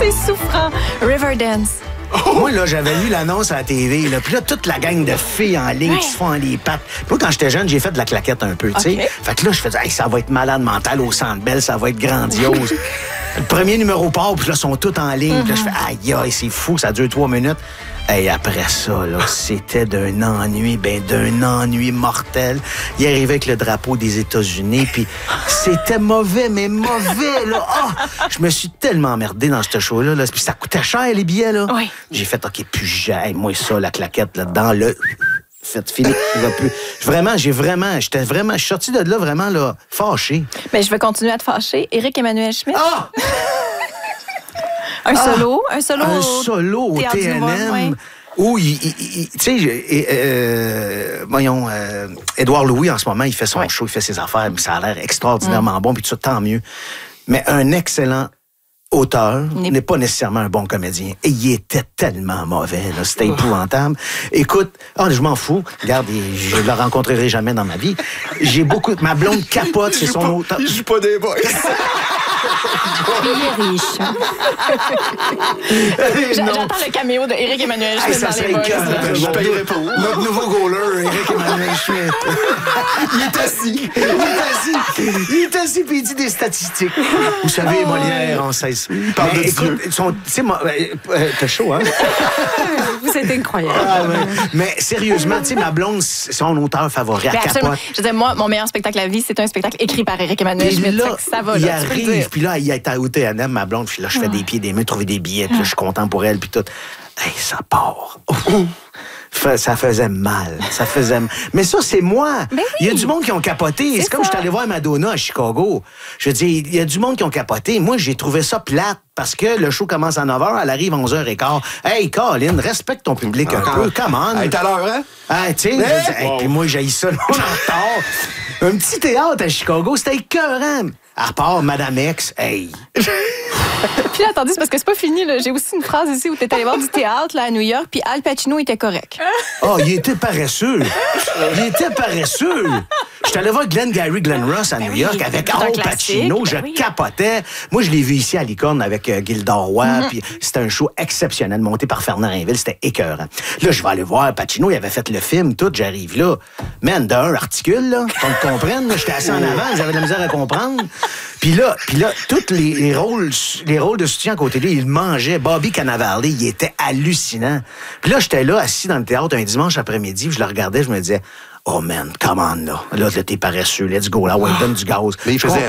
C'est souffrant. Riverdance. Moi, là, j'avais lu l'annonce à la TV, là, puis là, toute la gang de filles en ligne qui se font les pattes. Puis moi, quand j'étais jeune, j'ai fait de la claquette un peu, tu sais. Fait que là, je faisais, hey, ça va être malade mental au Centre Bell, ça va être grandiose. Le premier numéro part, puis là, ils sont tous en ligne. Puis là, je fais, aïe, aïe, c'est fou, ça dure 3 minutes. Et après ça, là, c'était d'un ennui mortel. Il arrivait avec le drapeau des États-Unis, puis c'était mauvais, mais mauvais, là. Oh, je me suis tellement emmerdé dans ce show-là, là. Puis ça coûtait cher, les billets, là. Oui. J'ai fait, OK, plus jamais, moi, ça, la claquette, là, dans le... Fait fini, il va plus. Je suis sorti de là vraiment, là, fâché. Mais je vais continuer à te fâcher. Éric-Emmanuel Schmitt. Ah! Un solo au Théâtre du Nouveau, TNM. Où, tu sais, voyons, Édouard Louis, en ce moment, il fait son show, il fait ses affaires, mais ça a l'air extraordinairement bon, puis tout ça, tant mieux. Mais un excellent auteur n'est pas nécessairement un bon comédien. Et il était tellement mauvais, là, c'était épouvantable. Écoute, je m'en fous. Regarde, je ne le rencontrerai jamais dans ma vie. Ma blonde capote, c'est son auteur. Il joue pas des boys. Il est riche. J'attends le caméo de Éric-Emmanuel Schmitt dans les Boys. Je paierai pour. Notre nouveau goaler, Éric-Emmanuel Schmitt. Il est assis, puis il dit des statistiques. Vous savez, Molière, on sait ça. Il parle de Dieu. T'as chaud, hein? Vous êtes incroyable. Ah, ouais. Mais sérieusement, tu sais, ma blonde, c'est son auteur favori. Elle capote. Je veux dire, moi, mon meilleur spectacle à la vie, c'est un spectacle écrit par Éric-Emmanuel Schmitt. Là, ça va, il là, tu peux le arrive, dire. puis là, il est au TNM, ma blonde, puis là, je fais des pieds, des mains, trouver des billets, puis là, je suis content pour elle, puis tout. Hey, ça part. Ça faisait mal. Mais ça, c'est moi. Ben oui. Il y a du monde qui ont capoté. C'est comme je suis allé voir Madonna à Chicago. Je veux dire, il y a du monde qui ont capoté. Moi, j'ai trouvé ça plate parce que le show commence à 9h, elle arrive à 11h15. Hey, Colin, respecte ton public un peu. Come on. Elle est à l'heure, hein? Ah, tu sais, puis moi, j'ai ça, le monde en retard. Un petit théâtre à Chicago, c'était écœurant. À part Madame X, hey. Puis là, attendez, c'est parce que c'est pas fini. Là. J'ai aussi une phrase ici où tu es allé voir du théâtre là, à New York, puis Al Pacino était correct. Oh, il était paresseux. J'étais allé voir Glenn Ross à New York avec Al Pacino. Je capotais. Moi, je l'ai vu ici à Licorne avec Gilda Roy. Puis c'était un show exceptionnel monté par Fernand Rainville. C'était écœurant. Là, je vais aller voir Pacino. Il avait fait le film, tout. J'arrive là. Man, d'un articule, là. Qu'on me comprenne. Là, j'étais assis en avant. J'avais de la misère à comprendre. Puis là, tous les rôles de soutien à côté de lui, il mangeait. Bobby Cannavale, il était hallucinant. Puis là, j'étais là, assis dans le théâtre un dimanche après-midi, puis je le regardais, je me disais, oh man, come on, là. Là, t'es paresseux, let's go, là, ouais, donne du gaz. Mais il faisait...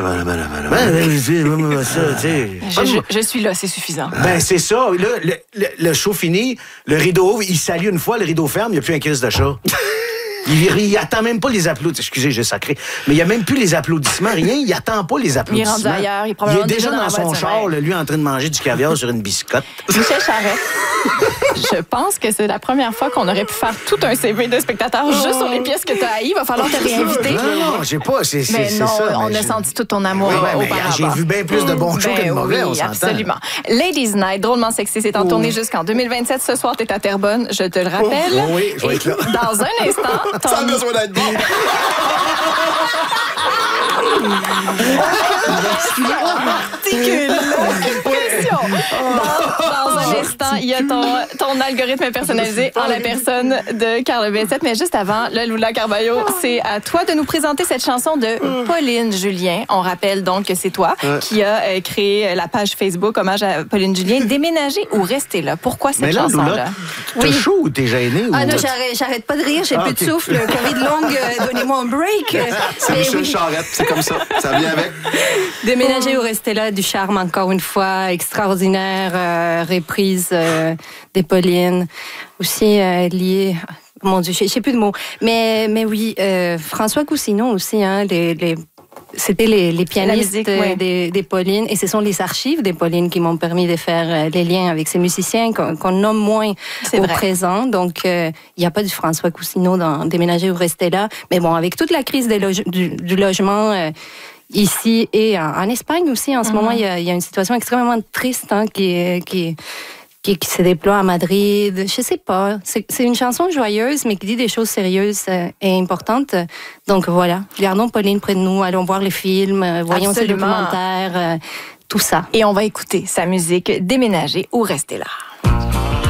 Je suis là, c'est suffisant. Ben, c'est ça. Là, le show fini, le rideau ouvre, il salue une fois, le rideau ferme, il n'y a plus un crise de chat. Il attend même pas les applaudissements. Excusez, j'ai sacré. Mais il n'y a même plus les applaudissements, rien. Il attend pas les applaudissements. Il est rendu ailleurs. Il est déjà dans son char, lui, en train de manger du caviar sur une biscotte. Michel Charette, je pense que c'est la première fois qu'on aurait pu faire tout un CV de spectateur juste sur les pièces que tu as haïes. Il va falloir te réinviter. Non, j'ai pas. C'est mais non, ça. On a senti tout ton amour auparavant. J'ai vu bien plus de bons shows que de mauvais, on s'entend. Absolument. Ladies Night, drôlement sexy, c'est en tournée jusqu'en 2027. Ce soir, tu es à Terrebonne, je te le rappelle. Oui, je vais être là. Dans un instant... Ça a besoin d'être bon. Dans un instant, il y a ton algorithme personnalisé en la personne de Carl Bessette. Mais juste avant, le Lula Carballo, c'est à toi de nous présenter cette chanson de Pauline Julien. On rappelle donc que c'est toi qui as créé la page Facebook hommage à Pauline Julien. Déménager ou rester là? Pourquoi cette chanson-là? T'es chaud ou t'es gêné? Ah non, j'arrête pas de rire, j'ai plus de souffle. Covid longue, donnez-moi un break. C'est Michel Charette, c'est comme ça. Ça vient avec. Déménager ou rester là, du charme encore une fois, extraordinaire, reprise des Pauline, aussi lié... Mon Dieu, je sais plus de mots. Mais oui, François Cousineau aussi, hein, c'était les pianistes des Paulines, et ce sont les archives des Paulines qui m'ont permis de faire les liens avec ces musiciens qu'on nomme moins présent. Donc, il n'y a pas du François Cousineau dans Déménager ou rester là. Mais bon, avec toute la crise du logement ici et en Espagne aussi, en ce moment, il y a une situation extrêmement triste qui se déploie à Madrid. Je sais pas. C'est une chanson joyeuse, mais qui dit des choses sérieuses et importantes. Donc voilà. Gardons Pauline près de nous. Allons voir les films. Voyons ces documentaires. tout ça. Et on va écouter sa musique Déménager ou rester là.